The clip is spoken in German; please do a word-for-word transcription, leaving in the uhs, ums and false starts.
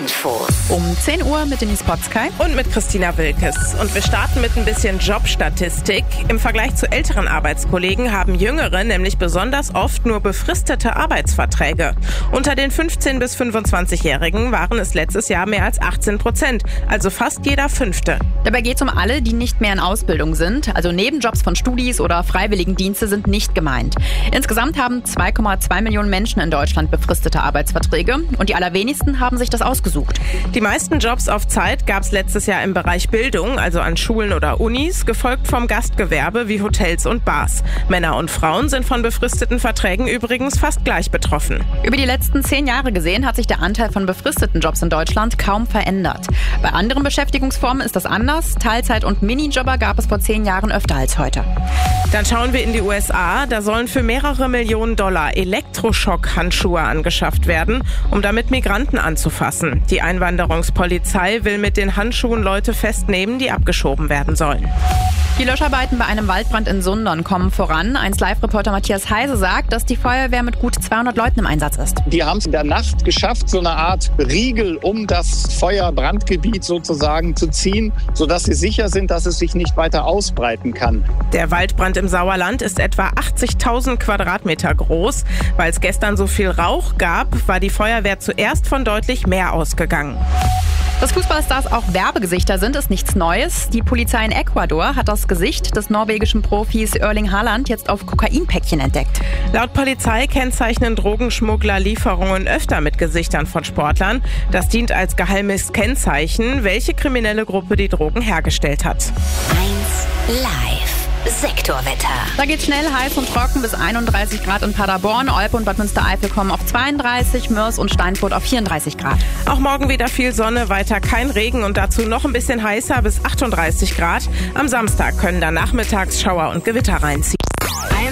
Infos. Um zehn Uhr mit Denise Potzkei und mit Christina Wilkes. Und wir starten mit ein bisschen Jobstatistik. Im Vergleich zu älteren Arbeitskollegen haben Jüngere nämlich besonders oft nur befristete Arbeitsverträge. Unter den fünfzehn- bis fünfundzwanzigjährigen waren es letztes Jahr mehr als achtzehn Prozent, also fast jeder Fünfte. Dabei geht es um alle, die nicht mehr in Ausbildung sind. Also Nebenjobs von Studis oder Freiwilligendienste sind nicht gemeint. Insgesamt haben zwei Komma zwei Millionen Menschen in Deutschland befristete Arbeitsverträge und die allerwenigsten haben sich das ausgesucht. Die meisten Jobs auf Zeit gab es letztes Jahr im Bereich Bildung, also an Schulen oder Unis, gefolgt vom Gastgewerbe wie Hotels und Bars. Männer und Frauen sind von befristeten Verträgen übrigens fast gleich betroffen. Über die letzten zehn Jahre gesehen hat sich der Anteil von befristeten Jobs in Deutschland kaum verändert. Bei anderen Beschäftigungsformen ist das anders. Teilzeit- und Minijobber gab es vor zehn Jahren öfter als heute. Dann schauen wir in die U S A. Da sollen für mehrere Millionen Dollar Elektroschock-Handschuhe angeschafft werden, um damit Migranten anzufassen. Die Einwanderungspolizei will mit den Handschuhen Leute festnehmen, die abgeschoben werden sollen. Die Löscharbeiten bei einem Waldbrand in Sundern kommen voran. eins Live-Reporter Matthias Heise sagt, dass die Feuerwehr mit gut zweihundert Leuten im Einsatz ist. Die haben es in der Nacht geschafft, so eine Art Riegel um das Feuerbrandgebiet sozusagen zu ziehen, sodass sie sicher sind, dass es sich nicht weiter ausbreiten kann. Der Waldbrand im Sauerland ist etwa achtzigtausend Quadratmeter groß. Weil es gestern so viel Rauch gab, war die Feuerwehr zuerst von deutlich mehr ausgegangen. Dass Fußballstars auch Werbegesichter sind, ist nichts Neues. Die Polizei in Ecuador hat das Gesicht des norwegischen Profis Erling Haaland jetzt auf Kokainpäckchen entdeckt. Laut Polizei kennzeichnen Drogenschmuggler Lieferungen öfter mit Gesichtern von Sportlern. Das dient als geheimes Kennzeichen, welche kriminelle Gruppe die Drogen hergestellt hat. eins Live. Sektorwetter. Da geht's schnell, heiß und trocken bis einunddreißig Grad in Paderborn. Olpe und Bad Münstereifel kommen auf zweiunddreißig, Mörs und Steinfurt auf vierunddreißig Grad. Auch morgen wieder viel Sonne, weiter kein Regen und dazu noch ein bisschen heißer bis achtunddreißig Grad. Am Samstag können dann nachmittags Schauer und Gewitter reinziehen.